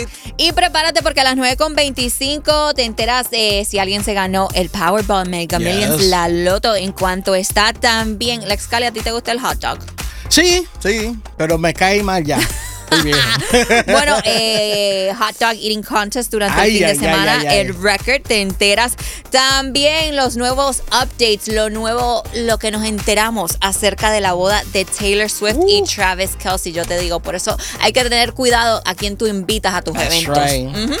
Y prepárate porque a las 9:25 te enteras de si alguien se ganó el Powerball Mega Millions, la loto, en cuanto está también. Lex Cali, ¿a ti te gusta el hot dog? Sí, pero me cae mal ya. Bueno, Hot Dog Eating Contest durante el fin de semana, el record, te enteras. También los nuevos updates, lo que nos enteramos acerca de la boda de Taylor Swift y Travis Kelce. Yo te digo, por eso hay que tener cuidado a quién tú invitas a tus eventos. Right.